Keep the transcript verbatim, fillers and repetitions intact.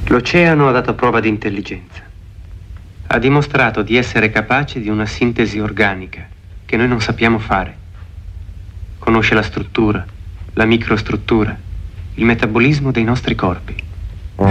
L'oceano ha dato prova di intelligenza. Ha dimostrato di essere capace di una sintesi organica che noi non sappiamo fare. Conosce la struttura, la microstruttura, il metabolismo dei nostri corpi.